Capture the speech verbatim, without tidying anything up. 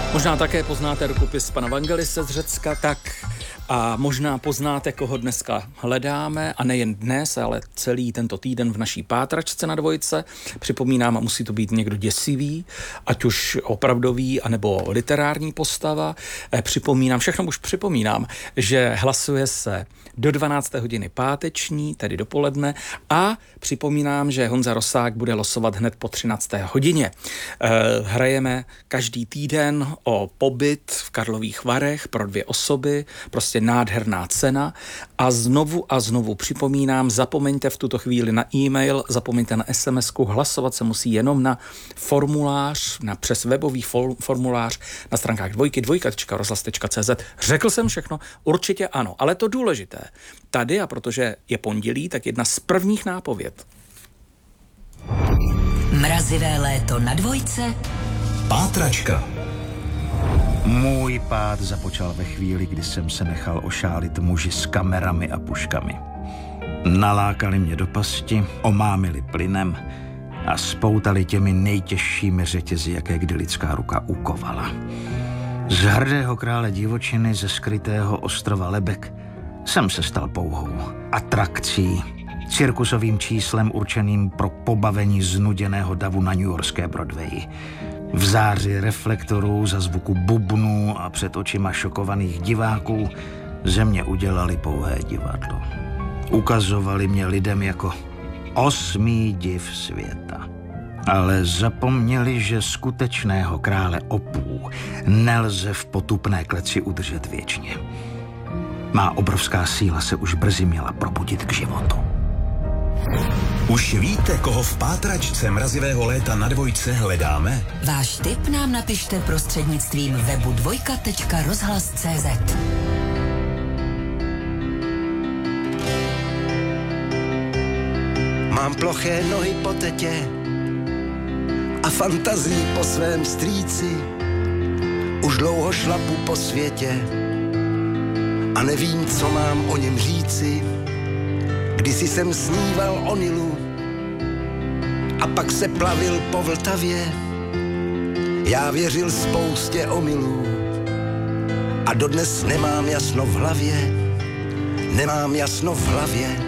Možná také poznáte rukopis pana Vangelise z Řecka, tak a možná poznáte, koho dneska hledáme, a nejen dnes, ale celý tento týden v naší pátračce na dvojce. Připomínám, a musí to být někdo děsivý, ať už opravdový, anebo literární postava. Připomínám, všechno už připomínám, že hlasuje se do dvanácté hodiny páteční, tedy dopoledne, a připomínám, že Honza Rosák bude losovat hned po třinácté hodině. Hrajeme každý týden o pobyt v Karlových Varech pro dvě osoby, prostě nádherná cena, a znovu a znovu připomínám, zapomeňte v tuto chvíli na e-mail, zapomeňte na SMSku, hlasovat se musí jenom na formulář, na přes webový formulář na stránkách dvojky, dvojka tečka rozhlas tečka cé zet. Řekl jsem všechno? Určitě ano, ale to důležité. Tady, a protože je pondělí, tak jedna z prvních nápověd. Mrazivé léto na dvojce. Pátračka. Můj pád započal ve chvíli, kdy jsem se nechal ošálit muži s kamerami a puškami. Nalákali mě do pasti, omámili plynem a spoutali těmi nejtěžšími řetězy, jaké kdy lidská ruka ukovala. Z hrdého krále divočiny ze skrytého ostrova Lebek jsem se stal pouhou atrakcí, cirkusovým číslem určeným pro pobavení znuděného davu na newyorské Broadwayi. V záři reflektorů, za zvuku bubnů a před očima šokovaných diváků ze mě udělali pouhé divadlo. Ukazovali mě lidem jako osmý div světa. Ale zapomněli, že skutečného krále opů nelze v potupné kleci udržet věčně. Má obrovská síla se už brzy měla probudit k životu. Už víte, koho v pátračce mrazivého léta na dvojce hledáme? Váš tip nám napište prostřednictvím webu dvojka tečka rozhlas tečka cé zet. Mám ploché nohy po tetě a fantazii po svém strýci. Už dlouho šlapu po světě a nevím, co mám o něm říci. Kdysi jsem sníval o Nilu a pak se plavil po Vltavě. Já věřil spoustě omylů a dodnes nemám jasno v hlavě. Nemám jasno v hlavě.